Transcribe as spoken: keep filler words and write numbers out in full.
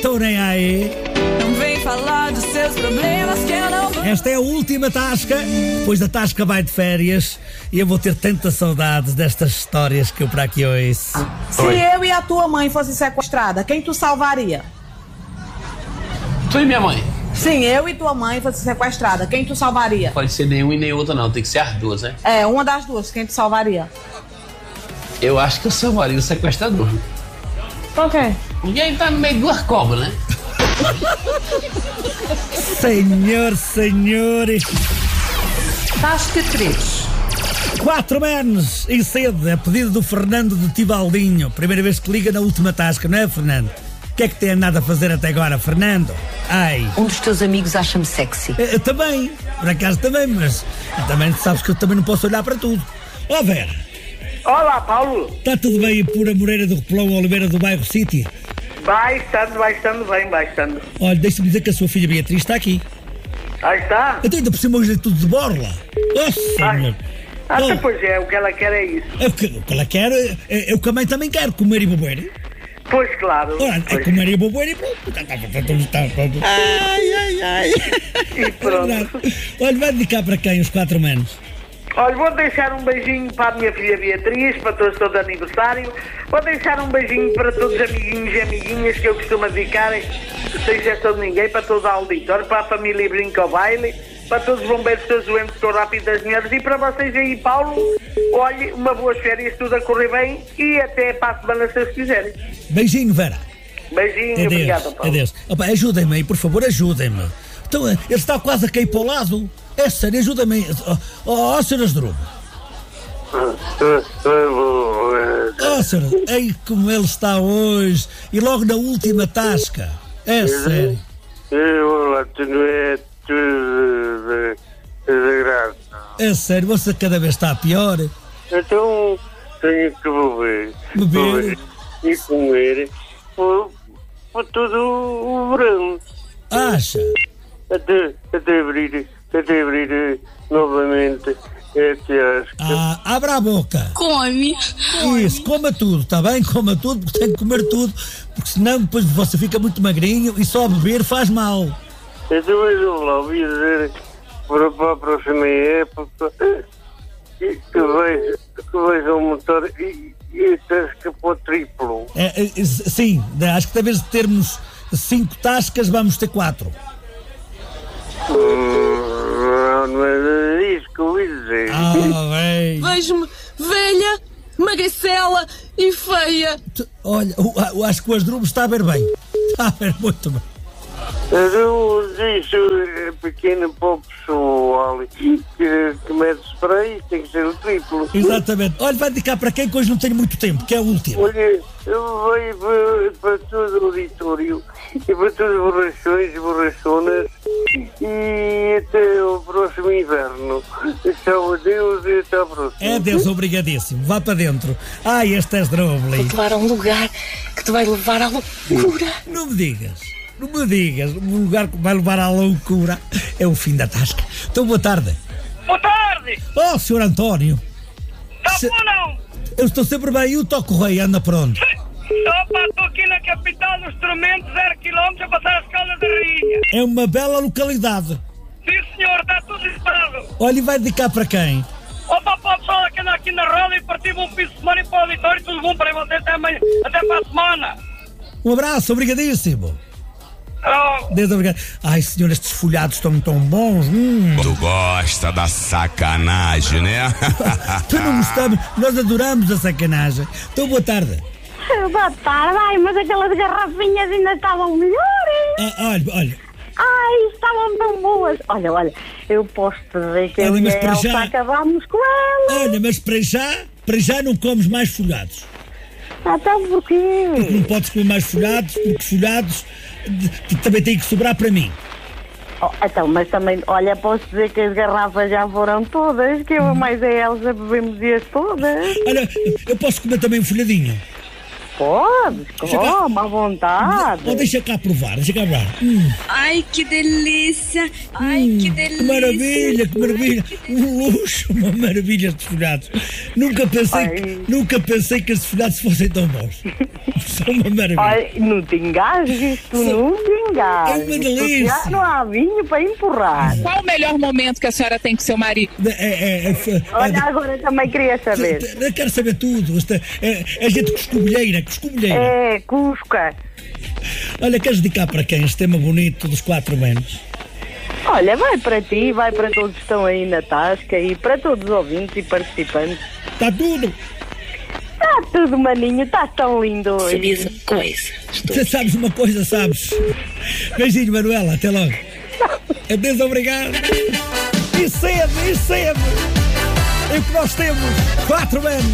Tô nem aí. Não vem falar dos seus problemas que eu não vou. Esta é a última tasca. Depois da tasca vai de férias. E eu vou ter tantas saudades destas histórias que eu para aqui ouço. Se eu e a tua mãe fossem sequestrada, quem tu salvaria? Tu e minha mãe? Sim, eu e tua mãe fossem sequestrada, quem tu salvaria? Pode ser nenhum e nem outra não, tem que ser as duas, né? É, uma das duas, quem tu salvaria? Eu acho que eu salvaria o sequestrador. Por quê? E aí tá no meio de duas cobras, né? Senhor, senhores. Tasca três. Quatro menos em sede, a pedido do Fernando de Tibaldinho. Primeira vez que liga na última tasca, não é, Fernando? O que é que tem andado a fazer até agora, Fernando? Ai. Um dos teus amigos acha-me sexy. Eu, eu também, por acaso também, mas também sabes que eu também não posso olhar para tudo. Ó, Vera. Olá, Paulo. Está tudo bem por a Moreira do Repelão, Oliveira do Bairro City? Vai estando, vai estando bem, vai estando. Olha, deixa-me dizer que a sua filha Beatriz está aqui. Ah, está? Eu tenho ainda por cima hoje é tudo de borla. Oh, senhor. Ah, Oh. pois é, o que ela quer é isso. É o que, o que ela quer, é, é o que a mãe também quer, comer e beber. Pois, claro. Ora, é Pois. comer e beber e pronto. Ai, ai, ai. E pronto. Olha, vai dedicar para quem os quatro menos? Olha, vou deixar um beijinho para a minha filha Beatriz, para todos todo aniversário. Vou deixar um beijinho para todos os amiguinhos e amiguinhas que eu costumo dedicar, sem exceção de ninguém, para todo o auditório, para a família Brinca ao Baile, para todos os bombeiros, todos os doentes, com o Rápido das Mulheres e para vocês aí, Paulo. Olhe, uma boas férias, tudo a correr bem e até para a semana, se vocês quiserem. Beijinho, Vera. Beijinho, Adeus, obrigado, Paulo. adeus. Opa, ajudem-me aí, por favor, ajudem-me. Então, ele está quase a cair para o lado. É sério, ajudem-me. Oh, oh, oh senhor Asdrúbio. Oh, senhor, ei, como ele está hoje. E logo na última tasca. É sério. Olá, tu não é tudo de graça. É sério, você cada vez está pior. Então tenho que beber. Beber? E comer por, por todo o verão. Acha? Até, até abrir, até abrir novamente esta asca. Ah, abra a boca. Come. Isso, coma tudo, está bem? Coma tudo, porque tem que comer tudo. Porque senão depois você fica muito magrinho e só beber faz mal. Então eu lá ouvi dizer para, para a próxima época que, que vais, que vais aumentar e, e tasca para o triplo. É, é, sim, acho que talvez de termos cinco tascas vamos ter quatro. Hum, não é isso que eu ia dizer. Ah, bem. Vejo-me velha, magricela e feia. Olha, eu, eu acho que o Asdrúbio está a ver bem. Está a ver muito bem. Eu disse é pequeno para o pessoal que, que mete spray, tem que ser o triplo. Exatamente. Olha, vai dedicar para quem que hoje não tenho muito tempo, que é o último. Olha, eu veio para, para todo o auditório e para todas as borrachões e borrachonas e até o próximo inverno. Tchau, adeus e até à próxima. É Deus, obrigadíssimo. Vá para dentro. Ai, este Asdrúbio. Vou-te levar a um lugar que te vai levar à loucura. Não me digas. Não me digas. O lugar que vai levar à loucura é o fim da tasca. Então, boa tarde. Boa tarde! Oh, senhor António. Está Se- bom ou não? Eu estou sempre bem. E o Tó Correia anda pronto? Opa, estou aqui na capital do instrumento, zero quilómetros a passar as Caldas da Rainha. É uma bela localidade. Sim, senhor, está tudo disparado. Olha, e vai dedicar para quem? Opa, para o pessoal que anda aqui na roda e partiu um piso de semana e para o auditório, tudo bom para vocês até, amanhã, até para a semana. Um abraço, obrigadíssimo. Oh. Deus obrigado. Ai, senhor, estes folhados estão tão bons. Hum. Tu gosta da sacanagem, né? Tu não gostamos, nós adoramos a sacanagem. Então, boa tarde. Boa tarde, ai, mas aquelas garrafinhas ainda estavam melhores. Ah, olha, olha. Ai, estavam tão boas. Olha, olha, eu posso te dizer que Olha, eu e mas a para Elsa já- acabámos com ela. Olha, mas para já, para já não comes mais folhados. Então porquê? Porque não podes comer mais folhados, porque folhados de- de- também têm que sobrar para mim. Oh, então, mas também, olha, posso dizer que as garrafas já foram todas, que eu mais a Elsa bebemos-as todas. Olha, eu posso comer também um folhadinho. Podes, come, à vontade. Ou deixa cá provar, deixa cá provar. Hum. Ai, que delícia. Ai, Hum, que delícia. que maravilha, que maravilha. Um luxo, uma maravilha estes folhados. Nunca pensei, Ai. nunca pensei que estes folhados fossem tão bons. São uma maravilha. Ai, não te engasgues, tu não te engasgues. É uma delícia. porque já não há vinho para empurrar. Qual o melhor momento que a senhora tem com seu marido? É, é, é, é, Olha, agora também queria saber. Eu quero saber tudo. Esta, é, é gente coscovilheira, coscovilheira. É, Cusca. Olha, queres dedicar para quem este tema bonito dos quatro menos? Olha, vai para ti, vai para todos que estão aí na tasca e para todos os ouvintes e participantes. Está tudo. Está tudo, maninho, está tão lindo hoje. Sabias uma coisa? Estou... Você sabes uma coisa, sabes? Beijinho, Manuela, até logo. Adeus, obrigado. E cedo, e cedo. É o que nós temos, quatro menos.